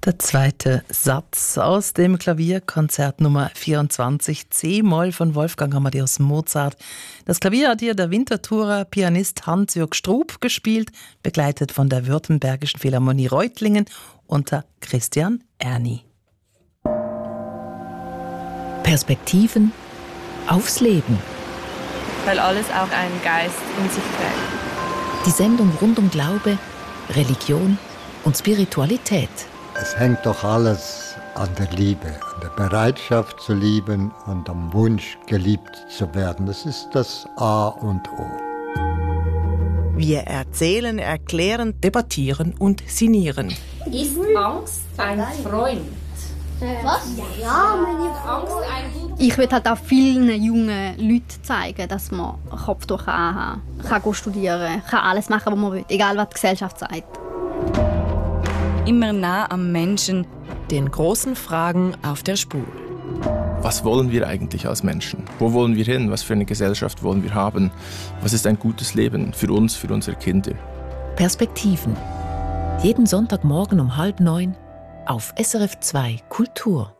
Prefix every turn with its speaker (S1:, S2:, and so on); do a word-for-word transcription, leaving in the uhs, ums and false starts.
S1: Der zweite Satz aus dem Klavierkonzert Nummer vierundzwanzig C-Moll von Wolfgang Amadeus Mozart. Das Klavier hat hier der Winterthurer Pianist Hans-Jürg Strub gespielt, begleitet von der Württembergischen Philharmonie Reutlingen unter Christian Erni.
S2: Perspektiven aufs Leben.
S3: Weil alles auch einen Geist in sich trägt.
S2: Die Sendung rund um Glaube, Religion und Spiritualität.
S4: Es hängt doch alles an der Liebe, an der Bereitschaft zu lieben und am Wunsch, geliebt zu werden. Das ist das A und O.
S5: Wir erzählen, erklären, debattieren und sinnieren.
S6: Ist Angst ein Freund?
S7: Was? Ja, meine
S6: Angst ein
S7: Ich will halt auch vielen jungen Leuten zeigen, dass man Kopftuch haben kann, kann studieren, kann alles machen, was man will, egal was die Gesellschaft sagt.
S8: Immer nah am Menschen,
S5: Den großen Fragen auf der Spur.
S9: Was wollen wir eigentlich als Menschen? Wo wollen wir hin? Was für eine Gesellschaft wollen wir haben? Was ist ein gutes Leben für uns, für unsere Kinder?
S2: Perspektiven. Jeden Sonntagmorgen um halb neun auf S R F zwei Kultur.